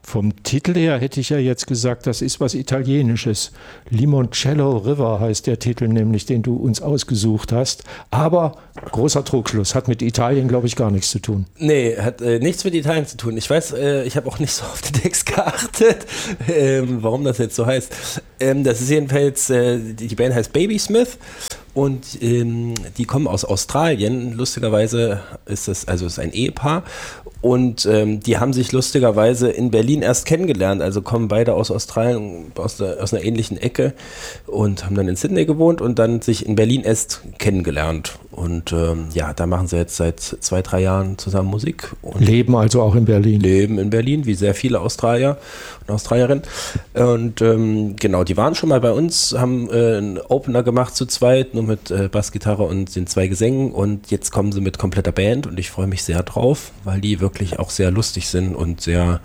Vom Titel her hätte ich ja jetzt gesagt, das ist was Italienisches. Limoncello River heißt der Titel nämlich, den du uns ausgesucht hast. Aber großer Trugschluss, hat mit Italien, glaube ich, gar nichts zu tun. Nee, hat nichts mit Italien zu tun. Ich weiß, ich habe auch nicht so auf den Text geachtet, warum das jetzt so heißt. Das ist jedenfalls, die Band heißt Babysmith. Und die kommen aus Australien. Lustigerweise ist es ist ein Ehepaar. Und die haben sich lustigerweise in Berlin erst kennengelernt. Also kommen beide aus Australien, aus einer ähnlichen Ecke und haben dann in Sydney gewohnt und dann sich in Berlin erst kennengelernt. Und da machen sie jetzt seit 2-3 Jahren zusammen Musik. Und leben also auch in Berlin. Leben in Berlin, wie sehr viele Australier und Australierinnen. Und genau, die waren schon mal bei uns, haben einen Opener gemacht zu zweit, nur mit Bassgitarre und den 2 Gesängen. Und jetzt kommen sie mit kompletter Band und ich freue mich sehr drauf, weil die wirklich auch sehr lustig sind und sehr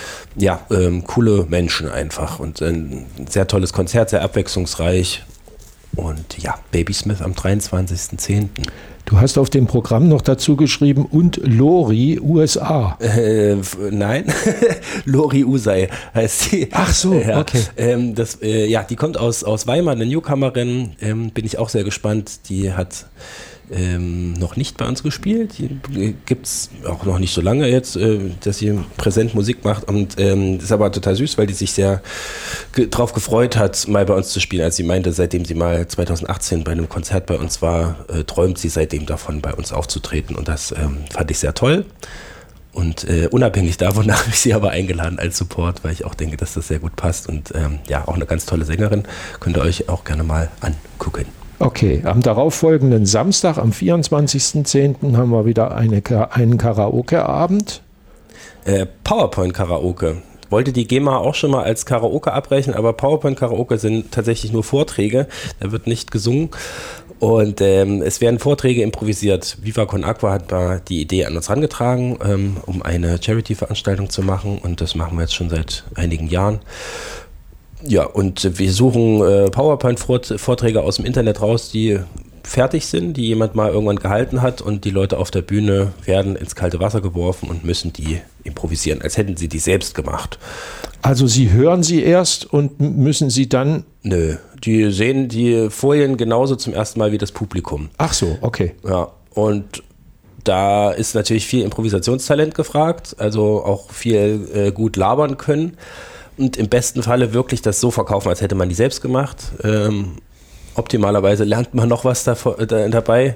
coole Menschen einfach. Und ein sehr tolles Konzert, sehr abwechslungsreich. Und ja, Babysmith am 23.10. Du hast auf dem Programm noch dazu geschrieben, und Lori USA. Nein, Lori Usai heißt sie. Ach so, okay. Die kommt aus Weimar, eine Newcomerin, bin ich auch sehr gespannt. Die hat noch nicht bei uns gespielt. Die gibt es auch noch nicht so lange jetzt, dass sie präsent Musik macht. Und ist aber total süß, weil die sich sehr drauf gefreut hat, mal bei uns zu spielen. Als sie meinte, seitdem sie mal 2018 bei einem Konzert bei uns war, träumt sie seitdem davon, bei uns aufzutreten. Und das fand ich sehr toll. Und unabhängig davon habe ich sie aber eingeladen als Support, weil ich auch denke, dass das sehr gut passt. Und auch eine ganz tolle Sängerin. Könnt ihr euch auch gerne mal angucken. Okay, am darauffolgenden Samstag, am 24.10. haben wir wieder einen Karaoke-Abend. PowerPoint-Karaoke. Wollte die GEMA auch schon mal als Karaoke abbrechen, aber PowerPoint-Karaoke sind tatsächlich nur Vorträge, da wird nicht gesungen. Und es werden Vorträge improvisiert. Viva Con Aqua hat da die Idee an uns herangetragen, um eine Charity-Veranstaltung zu machen. Und das machen wir jetzt schon seit einigen Jahren. Ja, und wir suchen PowerPoint-Vorträge aus dem Internet raus, die fertig sind, die jemand mal irgendwann gehalten hat, und die Leute auf der Bühne werden ins kalte Wasser geworfen und müssen die improvisieren, als hätten sie die selbst gemacht. Also Sie hören sie erst und müssen sie dann... Nö, die sehen die Folien genauso zum ersten Mal wie das Publikum. Ach so, okay. Ja, und da ist natürlich viel Improvisationstalent gefragt, also auch viel gut labern können. Und im besten Falle wirklich das so verkaufen, als hätte man die selbst gemacht. Optimalerweise lernt man noch was dabei.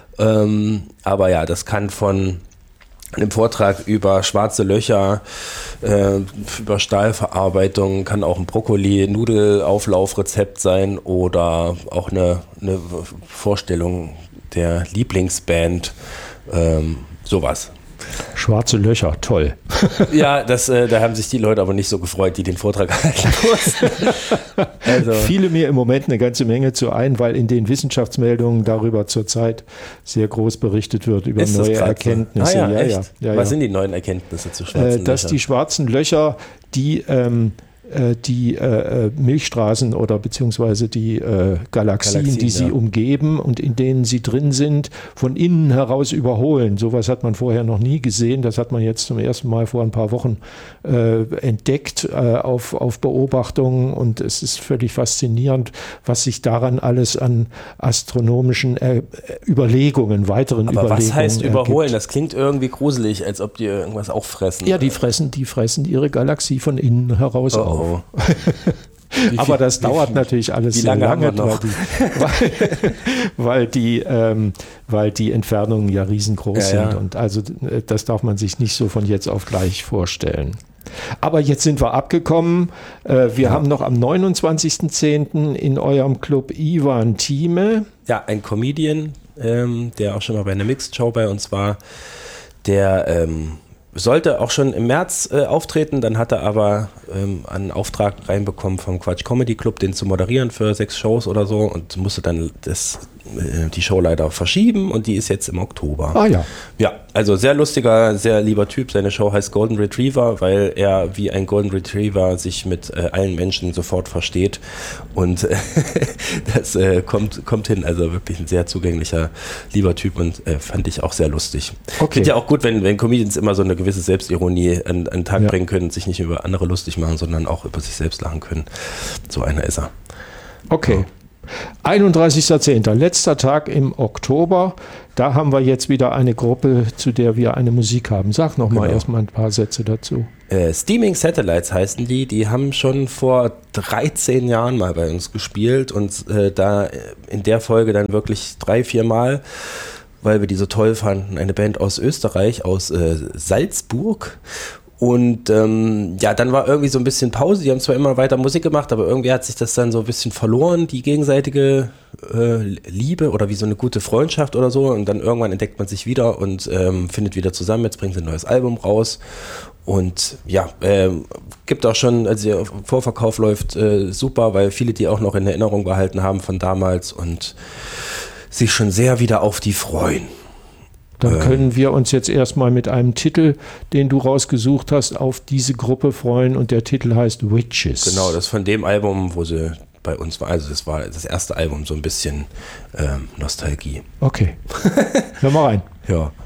Aber ja, das kann von einem Vortrag über schwarze Löcher, über Stahlverarbeitung, kann auch ein Brokkoli-Nudelauflaufrezept sein oder auch eine Vorstellung der Lieblingsband, sowas. Schwarze Löcher, toll. Ja, da haben sich die Leute aber nicht so gefreut, die den Vortrag halten mussten. Fiele mir im Moment eine ganze Menge zu ein, weil in den Wissenschaftsmeldungen darüber zurzeit sehr groß berichtet wird, über neue Erkenntnisse. Ja. Was sind die neuen Erkenntnisse zu schwarzen Löchern? Dass die schwarzen Löcher die Milchstraßen oder beziehungsweise die Galaxien, die sie umgeben und in denen sie drin sind, von innen heraus überholen. Sowas hat man vorher noch nie gesehen. Das hat man jetzt zum ersten Mal vor ein paar Wochen entdeckt auf Beobachtungen, und es ist völlig faszinierend, was sich daran alles an astronomischen Überlegungen, weiteren Aber Überlegungen was heißt überholen? ergibt. Das klingt irgendwie gruselig, als ob die irgendwas auffressen. Ja, die fressen ihre Galaxie von innen heraus auf. Aber das dauert natürlich alles sehr lange, weil die Entfernungen ja riesengroß sind. Und also das darf man sich nicht so von jetzt auf gleich vorstellen. Aber jetzt sind wir abgekommen. Wir haben noch am 29.10. in eurem Club Ivan Thieme. Ja, ein Comedian, der auch schon mal bei einer Mixed Show bei uns war, der sollte auch schon im März auftreten, dann hat er aber einen Auftrag reinbekommen vom Quatsch Comedy Club, den zu moderieren für 6 Shows oder so, und musste dann das die Show leider verschieben und die ist jetzt im Oktober. Ah ja. Ja, also sehr lustiger, sehr lieber Typ. Seine Show heißt Golden Retriever, weil er wie ein Golden Retriever sich mit allen Menschen sofort versteht und das kommt hin. Also wirklich ein sehr zugänglicher, lieber Typ und fand ich auch sehr lustig. Okay. Finde ja auch gut, wenn Comedians immer so eine gewisse Selbstironie an den Tag bringen können, sich nicht über andere lustig machen, sondern auch über sich selbst lachen können. So einer ist er. Okay. 31.10., letzter Tag im Oktober. Da haben wir jetzt wieder eine Gruppe, zu der wir eine Musik haben. Sag noch mal erstmal ein paar Sätze dazu. Steaming Satellites heißen die. Die haben schon vor 13 Jahren mal bei uns gespielt und da in der Folge dann wirklich 3-4 Mal, weil wir die so toll fanden. Eine Band aus Österreich, aus Salzburg. Und dann war irgendwie so ein bisschen Pause. Die haben zwar immer weiter Musik gemacht, aber irgendwie hat sich das dann so ein bisschen verloren, die gegenseitige Liebe oder wie so eine gute Freundschaft oder so. Und dann irgendwann entdeckt man sich wieder und findet wieder zusammen. Jetzt bringen sie ein neues Album raus. Und gibt auch schon, also der Vorverkauf läuft super, weil viele die auch noch in Erinnerung behalten haben von damals und sich schon sehr wieder auf die freuen. Dann können wir uns jetzt erstmal mit einem Titel, den du rausgesucht hast, auf diese Gruppe freuen und der Titel heißt Witches. Genau, das ist von dem Album, wo sie bei uns war. Also das war das erste Album, so ein bisschen Nostalgie. Okay, hör mal rein. Ja.